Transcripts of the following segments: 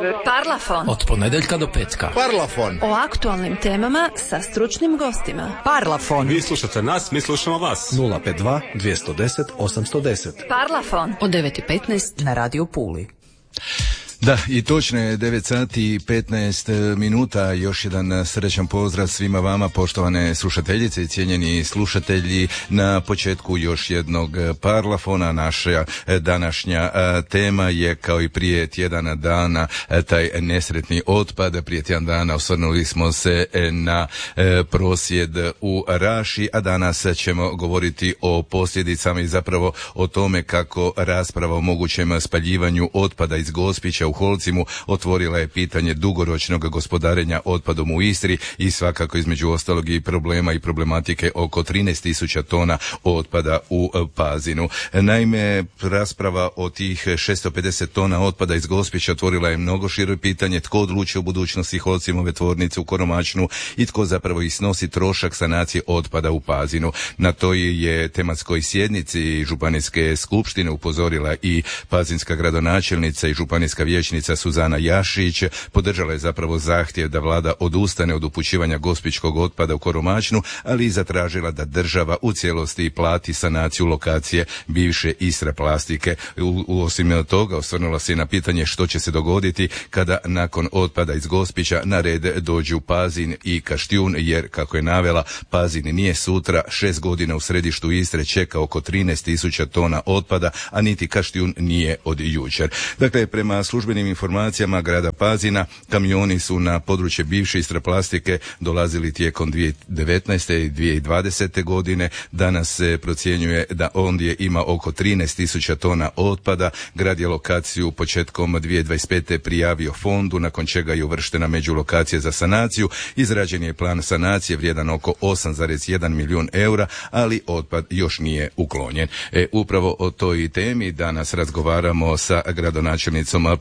Parlafon. Od ponedeljka do petka. Parlafon. O aktualnim temama sa stručnim gostima. Parlafon. Vi slušate nas, mi slušamo vas. 052 210 810. Parlafon. Od 9:15 na Radio Puli. Da, i točno je 9 sati i 15 minuta. Još jedan srećan pozdrav svima vama, poštovane slušateljice i cijenjeni slušatelji. Na početku još jednog Parlafona. Naša današnja tema je, kao i prije tjedan dana, taj nesretni otpad. Prije tjedan dana osvrnuli smo se na prosvjed u Raši, a danas ćemo govoriti o posljedicama i zapravo o tome kako rasprava o mogućem spaljivanju otpada iz Gospića u Holcimu otvorila je pitanje dugoročnog gospodarenja otpadom u Istri i svakako između ostalog i problema i problematike oko 13.000 tona otpada u Pazinu. Naime, rasprava o tih 650 tona otpada iz Gospića otvorila je mnogo šire pitanje tko odlučuje u budućnosti Holcimove tvornice u Koromačnu i tko zapravo i snosi trošak sanacije otpada u Pazinu. Na toj je tematskoj sjednici Županijske skupštine upozorila i pazinska gradonačelnica i županijska vijećnica Suzana Jašić. Podržala je zapravo zahtjev da vlada odustane od upućivanja gospićkog otpada u Koromačnu, ali i zatražila da država u cijelosti plati sanaciju lokacije bivše Istra plastike. Osim toga osvrnula se i na pitanje što će se dogoditi kada nakon otpada iz Gospića na red dođu Pazin i Kaštijun, jer kako je navela, Pazin nije sutra, 6 godina u središtu Istre čeka oko 13.000 tona otpada, a niti Kaštijun nije od jučer. Dakle, prema službenim informacijama grada Pazina, kamioni su na područje bivše Istra plastike dolazili tijekom 2019. i 2020. godine. Danas se procjenjuje da ondje ima oko 13.000 tona otpada. Grad je lokaciju početkom 2025. prijavio fondu, nakon čega je uvrštena među lokacije za sanaciju. Izrađen je plan sanacije vrijedan oko 8,1 milijun eura, ali otpad još nije uklonjen. Upravo o toj temi danas razgovaramo sa gradonačelnicom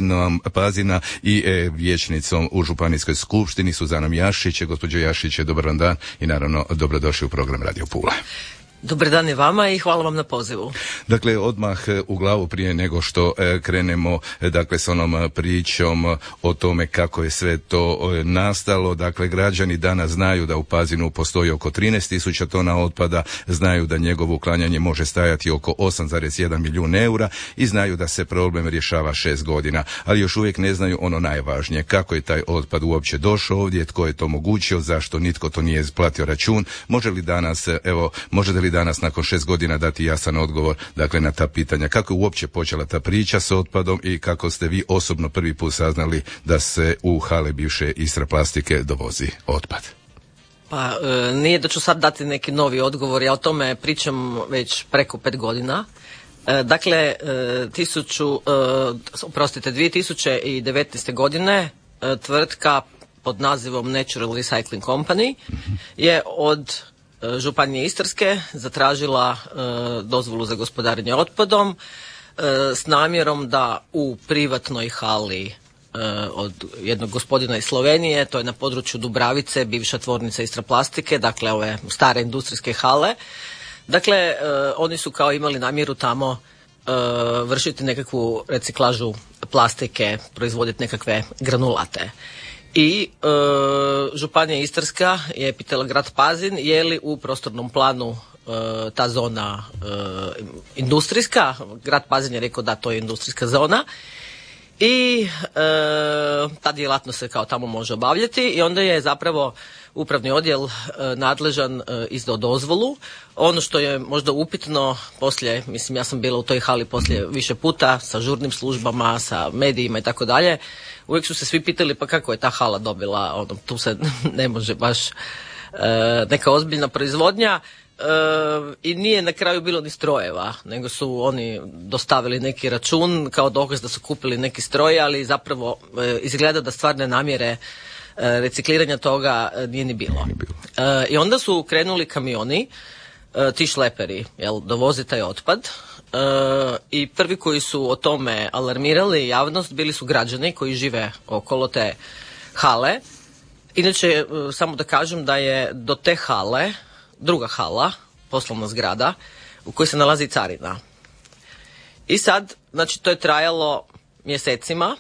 Pazina i vijećnicom u Županijskoj skupštini Suzanom Jašić. Gospođo Jašić, dobar vam dan i naravno dobrodošli u program Radio Pula. Dobar dan i vama i hvala vam na pozivu. Dakle, odmah u glavu prije nego što krenemo dakle s onom pričom o tome kako je sve to nastalo. Dakle, građani danas znaju da u Pazinu postoji oko 13.000 tona otpada, znaju da njegovo uklanjanje može stajati oko 8,1 milijun eura i znaju da se problem rješava 6 godina, ali još uvijek ne znaju ono najvažnije, kako je taj otpad uopće došao ovdje, tko je to omogućio, zašto nitko to nije platio račun. Možete li danas nakon 6 godina dati jasan odgovor dakle na ta pitanja, kako je uopće počela ta priča s otpadom i kako ste vi osobno prvi put saznali da se u hale bivše Istra plastike dovozi otpad? Pa nije da ću sad dati neki novi odgovor, ja o tome pričam već preko 5 godina. Dakle, 2019. godine tvrtka pod nazivom Natural Recycling Company je od Županije Istarske zatražila dozvolu za gospodarenje otpadom s namjerom da u privatnoj hali od jednog gospodina iz Slovenije, to je na području Dubravice, bivša tvornica Istra plastike, dakle ove stare industrijske hale. Dakle, oni su kao imali namjeru tamo vršiti nekakvu reciklažu plastike, proizvoditi nekakve granulate. I Županija Istarska je pitala grad Pazin je li u prostornom planu ta zona industrijska. Grad Pazin je rekao da to je industrijska zona i ta djelatnost se kao tamo može obavljati i onda je zapravo upravni odjel nadležan izdao dozvolu. Ono što je možda upitno poslije, mislim ja sam bila u toj hali poslije više puta sa žurnim službama, sa medijima i tako dalje, uvijek su se svi pitali pa kako je ta hala dobila, tu se ne može baš neka ozbiljna proizvodnja. I nije na kraju bilo ni strojeva, nego su oni dostavili neki račun kao dokaz da su kupili neki stroj, ali zapravo izgleda da stvarne namjere recikliranja toga nije ni bilo. I onda su krenuli kamioni, ti šleperi, dovozi taj otpad. I prvi koji su o tome alarmirali javnost bili su građani koji žive okolo te hale. Inače, samo da kažem da je do te hale druga hala, poslovna zgrada, u kojoj se nalazi carina. I sad, znači, to je trajalo mjesecima.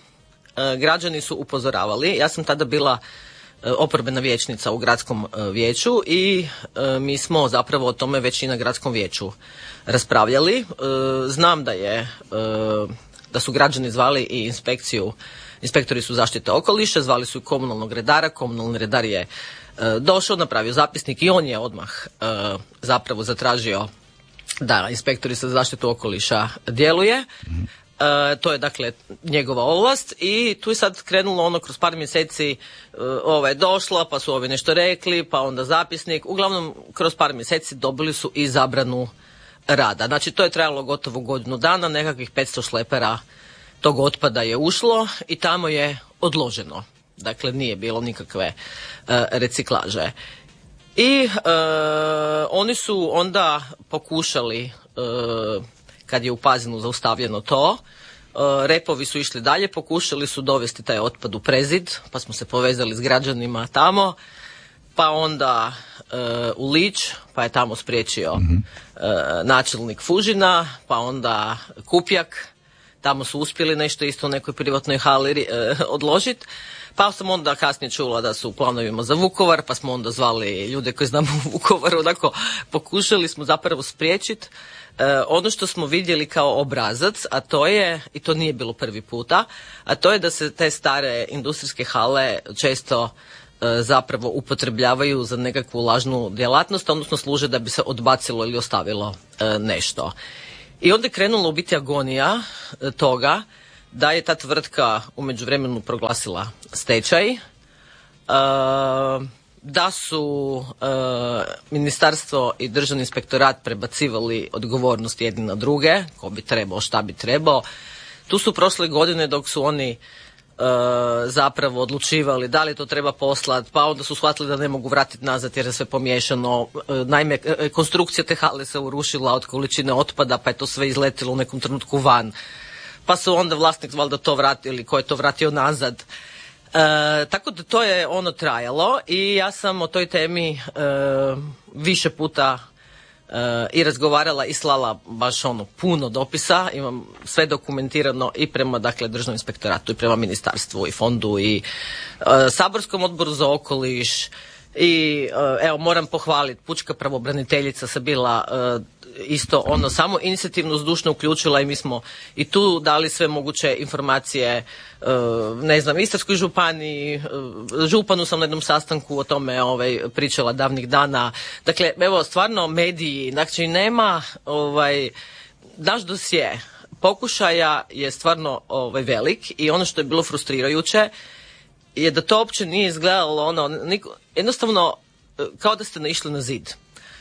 građani su upozoravali. Ja sam tada bila oporbena vijećnica u gradskom vijeću i mi smo zapravo o tome već i na gradskom vijeću raspravljali. Znam da su građani zvali i inspekciju, inspektori su zaštite okoliša, zvali su komunalnog redara, komunalni redar je došao, napravio zapisnik i on je odmah zapravo zatražio da inspektori za zaštitu okoliša djeluje. To je dakle njegova ovlast i tu je sad krenulo ono kroz par mjeseci, ova je došla pa su ovi nešto rekli, pa onda zapisnik, uglavnom kroz par mjeseci dobili su i zabranu rada. Znači to je trajalo gotovo godinu dana, nekakvih 500 šlepera tog otpada je ušlo i tamo je odloženo. Dakle nije bilo nikakve reciklaže. I oni su onda pokušali, kad je u Pazinu zaustavljeno to, repovi su išli dalje, pokušali su dovesti taj otpad u Prezid, pa smo se povezali s građanima tamo, pa onda u Lič, pa je tamo spriječio načelnik Fužina, pa onda Kupjak, tamo su uspjeli nešto isto u nekoj privatnoj hali odložiti. Pa sam onda kasnije čula da su u planovima za Vukovar, pa smo onda zvali ljude koji znamo u Vukovaru, onako pokušali smo zapravo spriječiti ono što smo vidjeli kao obrazac, a to je, i to nije bilo prvi puta, a to je da se te stare industrijske hale često zapravo upotrebljavaju za nekakvu lažnu djelatnost, odnosno služe da bi se odbacilo ili ostavilo nešto. I onda je krenula u biti agonija toga da je ta tvrtka u međuvremenu proglasila stečaj, da su ministarstvo i državni inspektorat prebacivali odgovornost jedni na druge, ko bi trebao, šta bi trebao. Tu su prošle godine dok su oni zapravo odlučivali da li to treba poslati, pa onda su shvatili da ne mogu vratiti nazad jer je sve pomiješano. Naime, konstrukcija te hale se urušila od količine otpada, pa je to sve izletilo u nekom trenutku van. Pa su onda vlasnik valjda to vratili, ko je to vratio nazad. Tako da to je ono trajalo i ja sam o toj temi više puta i razgovarala i slala baš ono puno dopisa, imam sve dokumentirano i prema dakle državnom inspektoratu i prema ministarstvu i fondu i saborskom odboru za okoliš i evo moram pohvaliti, pučka pravobraniteljica se bila isto ono samo inicijativno zdušno uključila i mi smo i tu dali sve moguće informacije, ne znam, Istarskoj županiji, županu sam na jednom sastanku o tome pričala davnih dana. Dakle, evo stvarno mediji, znači nema naš dosje pokušaja je stvarno velik i ono što je bilo frustrirajuće je da to uopće nije izgledalo jednostavno kao da ste naišli na zid.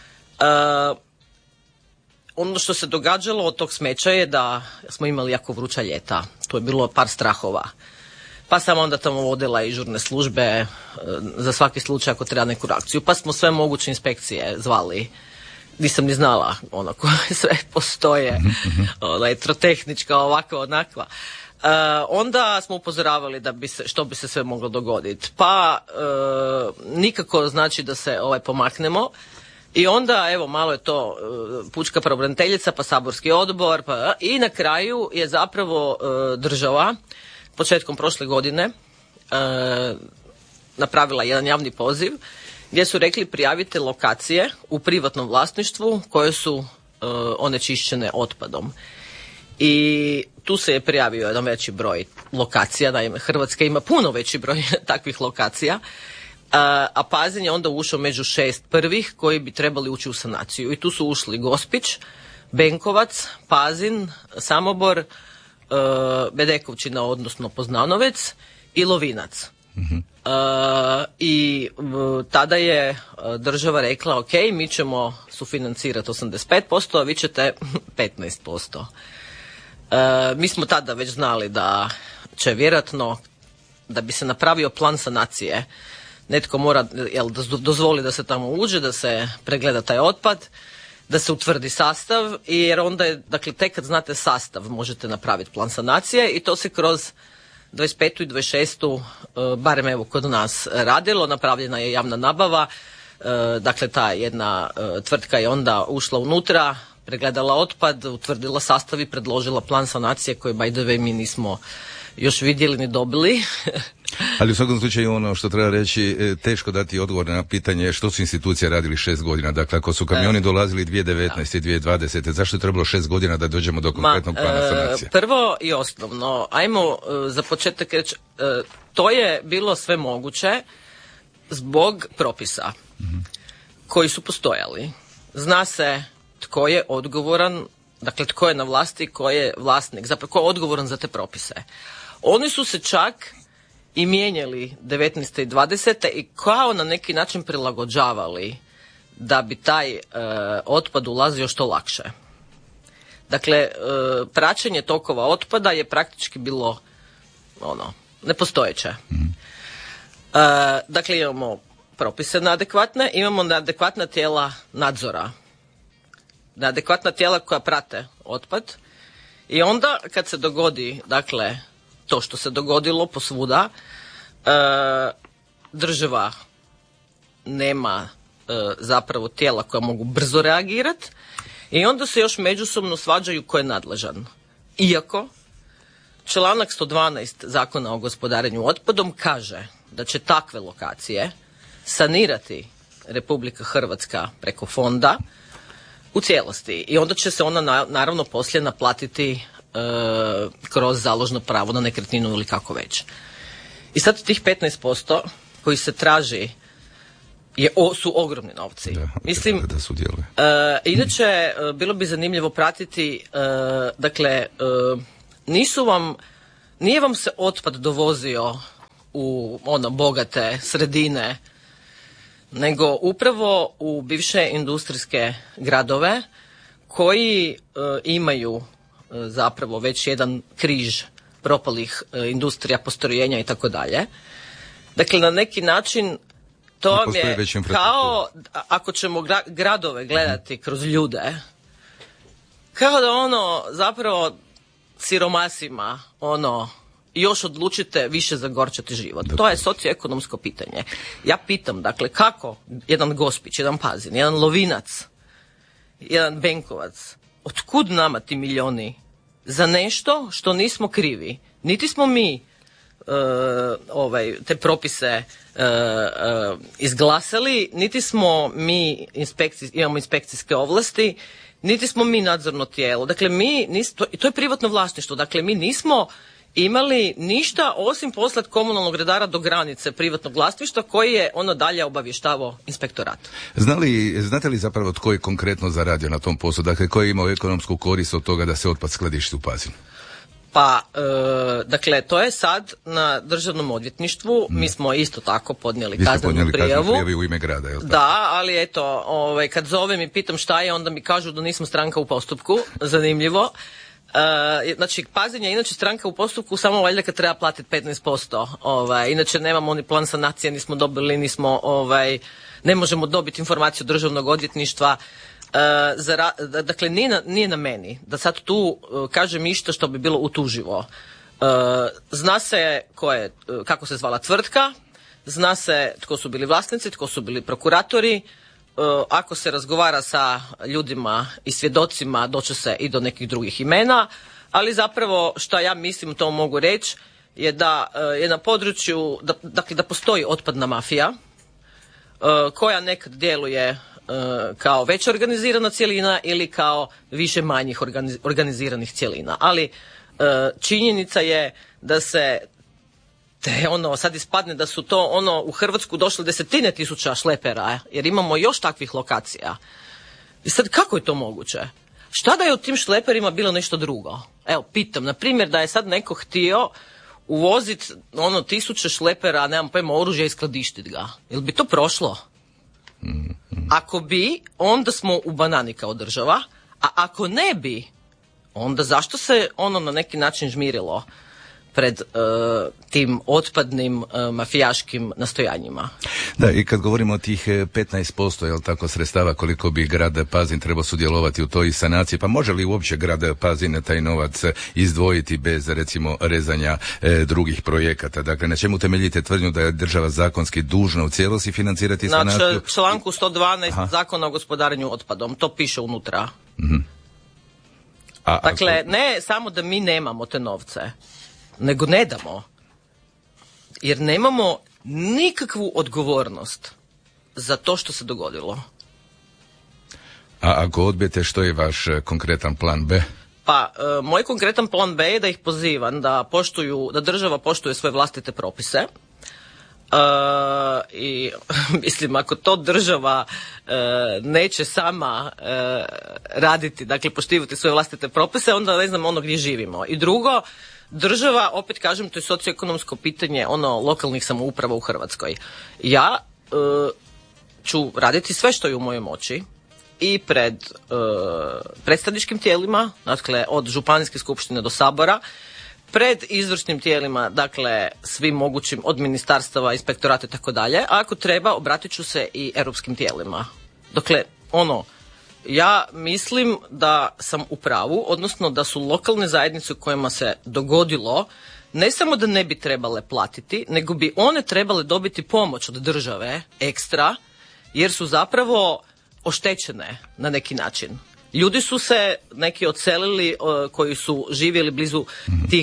Ono što se događalo od tog smeća je da smo imali jako vruća ljeta. To je bilo par strahova. Pa sam onda tamo vodila i žurne službe za svaki slučaj ako treba neku reakciju. Pa smo sve moguće inspekcije zvali. Nisam ni znala koje sve postoje. Elektrotehnička, ovakva, onakva. Onda smo upozoravali što bi se sve moglo dogoditi. Pa nikako znači da se pomaknemo. I onda, evo, malo je to pučka pravobraniteljica, pa saborski odbor, i na kraju je zapravo država početkom prošle godine napravila jedan javni poziv gdje su rekli prijavite lokacije u privatnom vlasništvu koje su onečišćene otpadom. I tu se je prijavio jedan veći broj lokacija, naime Hrvatska ima puno veći broj takvih lokacija. A Pazin je onda ušao među 6 prvih koji bi trebali ući u sanaciju. I tu su ušli Gospić, Benkovac, Pazin, Samobor, Bedekovčina, odnosno Poznanovec i Lovinac. I tada je država rekla ok, mi ćemo sufinancirati 85%, a vi ćete 15%. Mi smo tada već znali da će vjerojatno, da bi se napravio plan sanacije, netko mora dozvoli da se tamo uđe, da se pregleda taj otpad, da se utvrdi sastav, jer onda je, dakle, tek kad znate sastav možete napraviti plan sanacije i to se kroz 25. i 26. barem evo kod nas radilo, napravljena je javna nabava, dakle ta jedna tvrtka je onda ušla unutra, pregledala otpad, utvrdila sastav i predložila plan sanacije koji by the way mi nismo još vidjeli ni dobili. Ali u svakom slučaju ono što treba reći, teško dati odgovor na pitanje što su institucije radili 6 godina. Dakle, ako su kamioni dolazili 2019. i 2020. zašto je trebalo 6 godina da dođemo do konkretnog plana sanacije? Prvo i osnovno, ajmo za početak reći, to je bilo sve moguće zbog propisa koji su postojali. Zna se tko je odgovoran, dakle tko je na vlasti, tko je vlasnik, zapravo tko je odgovoran za te propise. Oni su se čak i mijenjali 19. i 20. i kao na neki način prilagođavali da bi taj otpad ulazio što lakše. Dakle, praćenje tokova otpada je praktički bilo nepostojeće. Dakle, imamo propise neadekvatne, imamo neadekvatna tijela nadzora, neadekvatna tijela koja prate otpad i onda kad se dogodi, dakle, to što se dogodilo posvuda, država nema zapravo tijela koja mogu brzo reagirati i onda se još međusobno svađaju ko je nadležan. Iako članak 112 Zakona o gospodarenju otpadom kaže da će takve lokacije sanirati Republika Hrvatska preko fonda u cijelosti i onda će se ona naravno poslije naplatiti kroz založno pravo na nekretninu ili kako već. I sad tih 15% koji se traži su ogromni novci. Mislim, inače bilo bi zanimljivo pratiti, dakle, nije vam se otpad dovozio u bogate sredine, nego upravo u bivše industrijske gradove koji imaju zapravo već jedan križ propalih industrija, postrojenja i tako dalje. Dakle, na neki način to vam je kao, ako ćemo gradove gledati kroz ljude, kao da zapravo siromasima još odlučite više zagorčati život. To je socioekonomsko pitanje. Ja pitam, dakle, kako jedan Gospić, jedan Pazin, jedan Lovinac, jedan Benkovac, otkud nama ti milijoni za nešto što nismo krivi? Niti smo mi te propise izglasali, niti smo mi imamo inspekcijske ovlasti, niti smo mi nadzorno tijelo. Dakle, to je privatno vlasništvo. Dakle, mi nismo imali ništa osim poslati komunalnog redara do granice privatnog vlasništva koji je dalje obavještavao inspektorat. Znate li zapravo tko je konkretno zaradio na tom poslu? Dakle, ko je imao ekonomsku korist od toga da se otpad skladišti u Pazinu? Pa, dakle, to je sad na državnom odvjetništvu. Mi smo isto tako podnijeli kaznenu prijavu u ime grada, jel' tako? Da, ali eto, kad zovem i pitam šta je, onda mi kažu da nismo stranka u postupku. Zanimljivo. Znači, Pazin je inače stranka u postupku samo valjda kad treba platiti 15%. Inače nemamo ni plan sanacije, nismo dobili, ne možemo dobiti informaciju državnog odvjetništva. Dakle, nije na meni da sad tu kažem išta što bi bilo utuživo. Zna se kako se zvala tvrtka, zna se tko su bili vlasnici, tko su bili prokuratori. Ako se razgovara sa ljudima i svjedocima, doće se i do nekih drugih imena, ali zapravo što ja mislim, to mogu reći, je da je na području, dakle, da postoji otpadna mafija koja nekad djeluje kao već organizirana cjelina ili kao više manjih organiziranih cjelina. Ali činjenica je da se sad ispadne da su to u Hrvatsku došle 10.000 šlepera, jer imamo još takvih lokacija. I sad kako je to moguće? Šta da je u tim šleperima bilo nešto drugo? Evo, pitam, na primjer, da je sad neko htio uvoziti 1000 šlepera, nemam pojma, oružja i skladištiti ga. Jel bi to prošlo? Ako bi, onda smo u banani kao država, a ako ne bi, onda zašto se na neki način žmirilo pred tim otpadnim mafijaškim nastojanjima? Da, i kad govorimo o tih 15%, jel tako, sredstava koliko bi grad Pazin trebao sudjelovati u toj sanaciji, pa može li uopće grad Pazin taj novac izdvojiti bez, recimo, rezanja drugih projekata? Dakle, na čemu temeljite tvrdnju da je država zakonski dužna u cijelosti financirati sanaciju? Znači, članku 112 Zakona o gospodarenju otpadom, to piše unutra. Dakle, ne samo da mi nemamo te novce, nego ne damo. Jer nemamo nikakvu odgovornost za to što se dogodilo. A ako odbijete, što je vaš konkretan plan B? Pa, moj konkretan plan B je da ih pozivam da država poštuje svoje vlastite propise. I mislim, ako to država neće sama raditi, dakle poštivati svoje vlastite propise, onda ne znam gdje živimo. I drugo, država, opet kažem, to je socioekonomsko pitanje lokalnih samouprava u Hrvatskoj. Ja ću raditi sve što je u mojoj moći i pred predstavničkim tijelima, dakle od županijske skupštine do Sabora, pred izvršnim tijelima, dakle svim mogućim, od ministarstava, inspektorata i tako dalje, a ako treba obratit ću se i europskim tijelima. Dakle, ja mislim da sam u pravu, odnosno da su lokalne zajednice u kojima se dogodilo ne samo da ne bi trebale platiti, nego bi one trebale dobiti pomoć od države ekstra, jer su zapravo oštećene na neki način. Ljudi su se neki odselili koji su živjeli blizu tih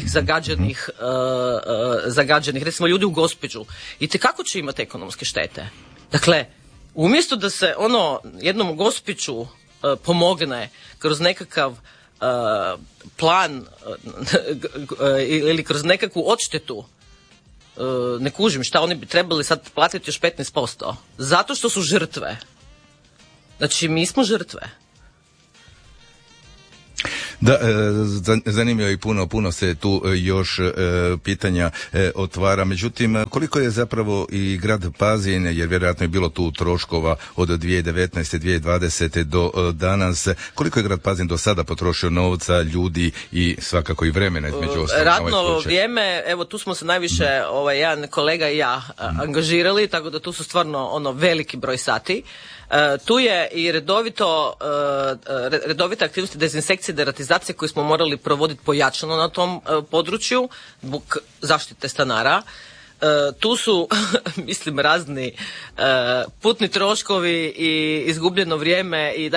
zagađenih, recimo ljudi u Gospiću. I kako će imati ekonomske štete? Dakle, umjesto da se jednom Gospiću pomogne kroz nekakav plan ili kroz nekakvu odštetu, ne kužim šta oni bi trebali sad platiti još 15%. Zato što su žrtve. Znači, mi smo žrtve. Da, zanimljivo i puno se tu još pitanja otvara. Međutim, koliko je zapravo i grad Pazin, jer vjerojatno je bilo tu troškova od 2019. 2020. do danas, koliko je grad Pazin do sada potrošio novca, ljudi i svakako i vremena između ostalog? Radno vrijeme, evo tu smo se najviše jedan kolega i ja angažirali, tako da tu su stvarno veliki broj sati. Tu je i redovite aktivnosti dezinsekcije, deratizacije koje smo morali provoditi pojačano na tom području zbog zaštite stanara. Tu su, mislim, razni putni troškovi i izgubljeno vrijeme i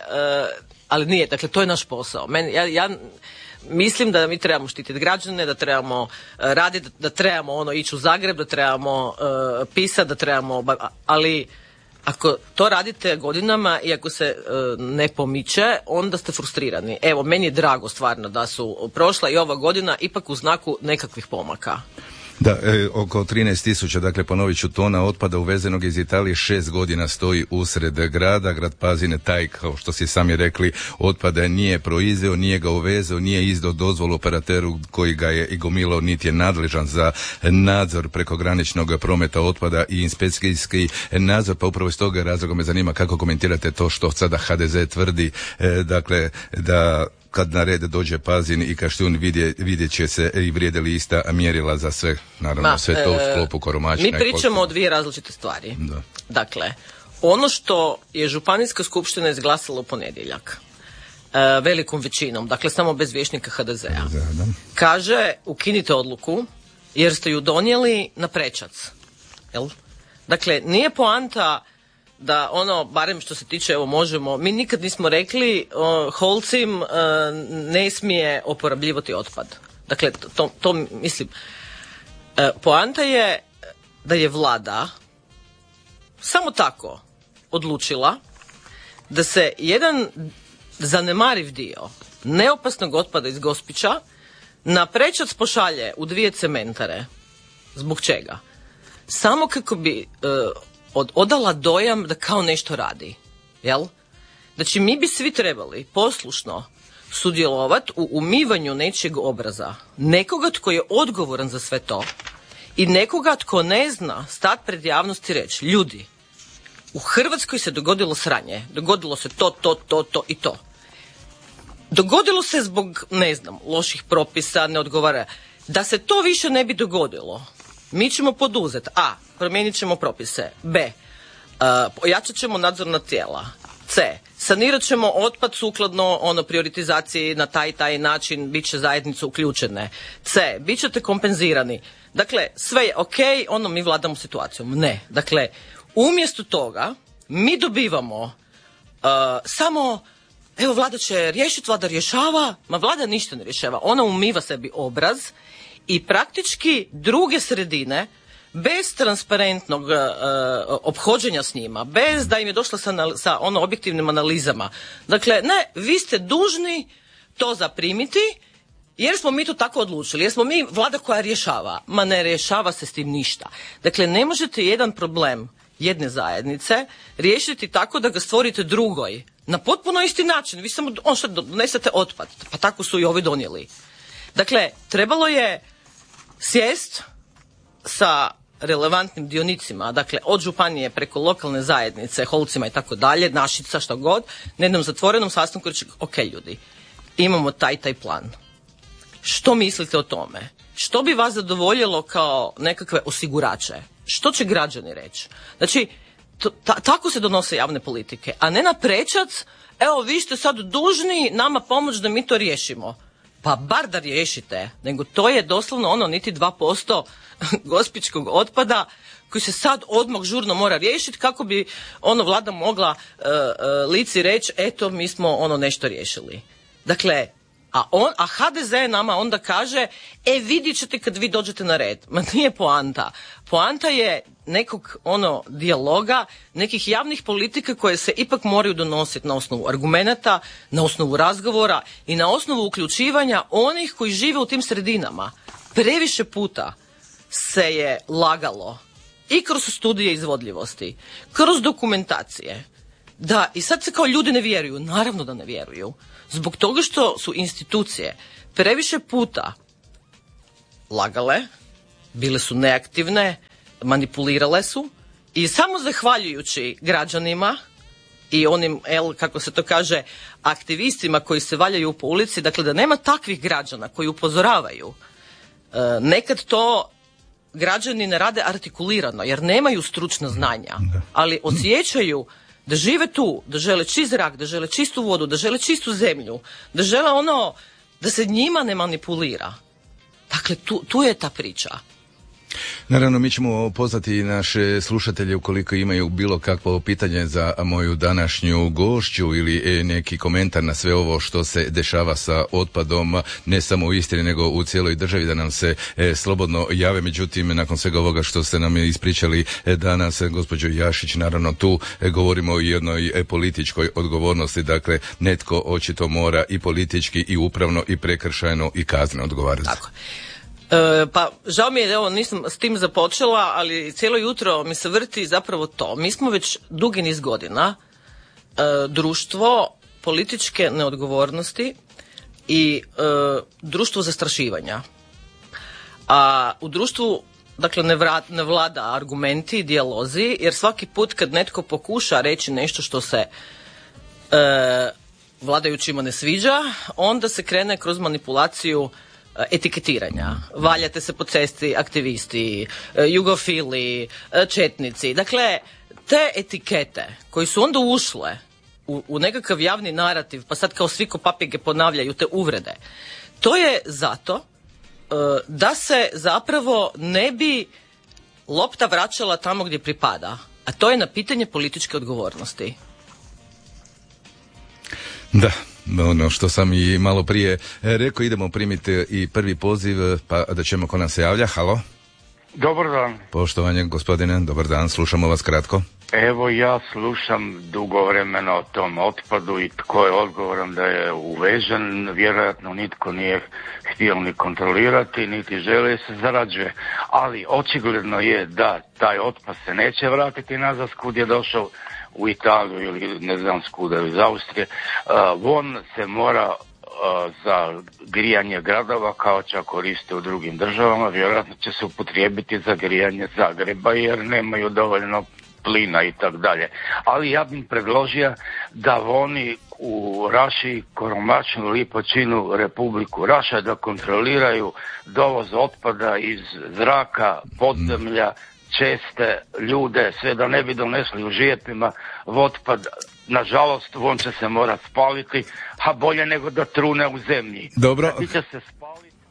ali nije, dakle to je naš posao. Ja mislim da mi trebamo štititi građane, da trebamo raditi, da trebamo ići u Zagreb, da trebamo pisati, da trebamo, ali ako to radite godinama i ako se ne pomiče, onda ste frustrirani. Evo, meni je drago stvarno da su prošla i ova godina ipak u znaku nekakvih pomaka. Da, oko 13.000, dakle ponovit ću, tona otpada uvezenog iz Italije 6 godina stoji usred grada. Grad Pazin je taj, kao što si sami rekli, otpada nije proizveo, nije ga uvezeo, nije izdao dozvolu operateru koji ga je i gomilao, niti je nadležan za nadzor prekograničnog prometa otpada i inspekcijski nadzor, pa upravo iz toga razloga me zanima kako komentirate to što sada HDZ tvrdi, dakle da kad na red dođe Pazin i Kaštijun vidjet će se i vrijede li ista mjerila za sve, naravno sve to u sklopu Koromačina. Mi pričamo o dvije različite stvari. Da. Dakle, ono što je Županijska skupština izglasala u ponedjeljak velikom većinom, dakle samo bez vijećnika HDZ-a, kaže ukinite odluku jer ste ju donijeli na prečac. Jel? Dakle, nije poanta da barem što se tiče, evo možemo, mi nikad nismo rekli Holcim ne smije oporabljivati otpad. Dakle, to mislim. Poanta je da je vlada samo tako odlučila da se jedan zanemariv dio neopasnog otpada iz Gospića na prečac pošalje u 2 cementare. Zbog čega? Samo kako bi odala dojam da kao nešto radi. Jel? Znači, mi bi svi trebali poslušno sudjelovati u umivanju nečijeg obraza. Nekoga tko je odgovoran za sve to i nekoga tko ne zna stati pred javnost i reći, ljudi, u Hrvatskoj se dogodilo sranje. Dogodilo se to i to. Dogodilo se zbog, loših propisa, ne odgovara. Da se to više ne bi dogodilo, mi ćemo poduzeti A. Promijenit ćemo propise. B. Ojačat ćemo nadzorna tijela. C. Sanirat ćemo otpad sukladno prioritizaciji na taj način, bit će zajednice uključene. C. Bit ćete kompenzirani. Dakle, sve je ok, mi vladamo situacijom. Ne. Dakle, umjesto toga mi dobivamo samo, evo vlada će riješiti, vlada rješava, ma vlada ništa ne rješava. Ona umiva sebi obraz i praktički druge sredine bez transparentnog ophođenja s njima, bez da im je došla sa objektivnim analizama. Dakle, ne, vi ste dužni to zaprimiti jer smo mi to tako odlučili, jer smo mi vlada koja rješava. Ma ne rješava se s tim ništa. Dakle, ne možete jedan problem jedne zajednice riješiti tako da ga stvorite drugoj. Na potpuno isti način. Vi samo donesete otpad. Pa tako su i ovi donijeli. Dakle, trebalo je sjest sa relevantnim dionicima, dakle od županije preko lokalne zajednice, Holcima i tako dalje, Našica, što god, na jednom zatvorenom sastanku reći, ok ljudi, imamo taj plan. Što mislite o tome? Što bi vas zadovoljilo kao nekakve osigurače? Što će građani reći? Znači, tako se donose javne politike, a ne na prečac, evo vi ste sad dužni nama pomoći da mi to riješimo. Pa bar da riješite, nego to je doslovno niti 2% gospićkog otpada koji se sad odmah žurno mora riješiti kako bi vlada mogla Lici reći eto mi smo nešto riješili. Dakle, a HDZ nama onda kaže vidjet ćete kad vi dođete na red. Ma nije poanta. Poanta je nekog dijaloga, nekih javnih politika koje se ipak moraju donositi na osnovu argumenata, na osnovu razgovora i na osnovu uključivanja onih koji žive u tim sredinama. Previše puta se je lagalo i kroz studije izvodljivosti, kroz dokumentacije, da i sad se kao ljudi ne vjeruju. Naravno da ne vjeruju. Zbog toga što su institucije previše puta lagale, bile su neaktivne, manipulirale su i samo zahvaljujući građanima i onim, kako se to kaže, aktivistima koji se valjaju po ulici, dakle da nema takvih građana koji upozoravaju, nekad to građani ne rade artikulirano jer nemaju stručna znanja, ali osjećaju da žive tu, da žele čist zrak, da žele čistu vodu, da žele čistu zemlju, da žele da se njima ne manipulira. Dakle, tu je ta priča. Naravno, mi ćemo pozvati naše slušatelje ukoliko imaju bilo kakvo pitanje za moju današnju gošću ili neki komentar na sve ovo što se dešava sa otpadom, ne samo u Istri nego u cijeloj državi, da nam se slobodno jave. Međutim, nakon svega ovoga što ste nam ispričali danas, gospođo Jašić, naravno tu govorimo o jednoj političkoj odgovornosti, dakle netko očito mora i politički i upravno i prekršajno i kazneno odgovarati. Tako. Pa žao mi je da nisam s tim započela, ali cijelo jutro mi se vrti zapravo to. Mi smo već dugi niz godina društvo političke neodgovornosti i društvo zastrašivanja. A u društvu dakle ne vlada argumenti, dijalozi, jer svaki put kad netko pokuša reći nešto što se vladajućima ne sviđa, onda se krene kroz manipulaciju etiketiranja. Valjate se po cesti aktivisti, jugofili, četnici. Dakle, te etikete koji su onda ušle u nekakav javni narativ, pa sad kao svi ko papige ponavljaju te uvrede, to je zato da se zapravo ne bi lopta vraćala tamo gdje pripada, a to je na pitanje političke odgovornosti. Da. Ono što sam i malo prije rekao, idemo primiti i prvi poziv, pa da ćemo ko nam se javlja. Halo? Dobar dan. Poštovanje gospodine, dobar dan, slušamo vas kratko. Evo ja slušam dugo vremena o tom otpadu i tko je odgovoran da je uvežen, vjerojatno nitko nije htio ni kontrolirati, niti žele se zarađuje, ali očigledno je da taj otpad se neće vratiti nazad kud je došao, u Italiju ili ne znam skuda iz Austrije. On se mora za grijanje gradova kao će koriste u drugim državama, vjerojatno će se upotrijebiti za grijanje Zagreba jer nemaju dovoljno plina i tako dalje. Ali ja bih predložio da oni u Raši, Koromačnu, Lipočinu, Republiku Raša da kontroliraju dovoz otpada iz zraka, podzemlja, česte ljude, sve da ne bi donesli u žijepima otpad. Nažalost, on će se morati spaliti, a bolje nego da trune u zemlji. Dobro. Ti će se spaliti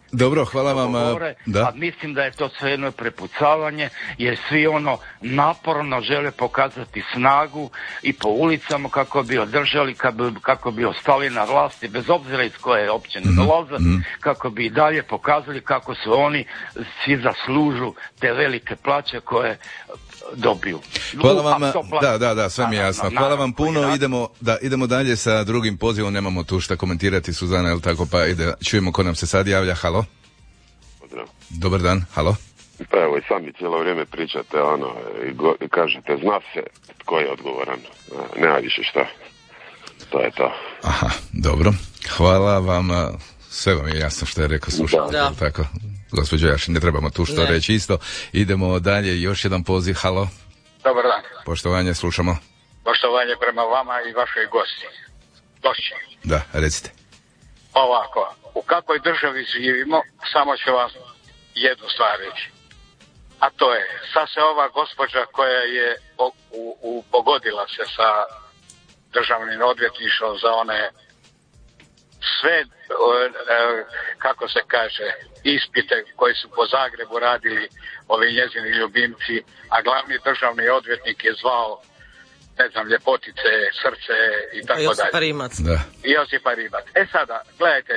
Dobro, hvala vam. Da. A mislim da je to sve jedno prepucavanje, jer svi naporno žele pokazati snagu i po ulicama kako bi održali, kako bi ostali na vlasti, bez obzira iz koje općine dolaze, kako bi i dalje pokazali kako su oni svi zaslužu te velike plaće koje dobiju. Hvala vam, da, sve mi je jasno. Hvala vam puno, idemo dalje sa drugim pozivom, nemamo tu šta komentirati, Suzana, jel tako, pa čujemo ko nam se sad javlja. Halo? Dobar dan, halo? Pa evo i sami cijelo vrijeme pričate i kažete zna se tko je odgovoran, nema više šta, to je to. Aha, dobro, hvala vam, sve vam je jasno što je rekao slušatelj, tako? Gospođo Jašin, ne trebamo tu što reći isto. Idemo dalje, još jedan poziv, halo? Dobar dan. Poštovanje, slušamo. Poštovanje prema vama i vašoj gosti. Došli. Da, recite. Ovako, u kakvoj državi živimo, samo ću vam jednu stvar reći. A to je, sad se ova gospođa koja je pogodila se sa državnim odvjetništvom za one sve, kako se kaže, ispite koji su po Zagrebu radili ovi njezini ljubimci, a glavni državni odvjetnik je zvao, ne znam, ljepotice, srce i tako dalje. Josipa Rimac. Da. Josipa Rimac. Sada, gledajte,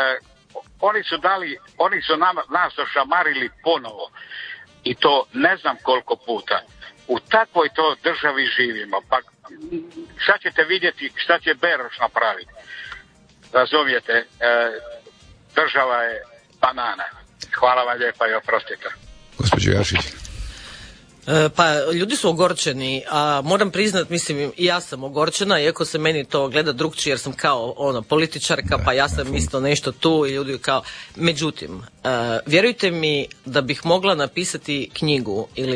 oni su nas ošamarili ponovo i to ne znam koliko puta. U takvoj to državi živimo, pa šta ćete vidjeti, šta će Beroš napraviti? Razumijete, država je banana. Hvala vam lijepa i oprostite. Gospođo Jašić. Pa ljudi su ogorčeni, a moram priznat, mislim, i ja sam ogorčena, iako se meni to gleda drugčije jer sam kao političarka, pa ja sam isto nešto tu i ljudi kao, međutim, vjerujte mi da bih mogla napisati knjigu ili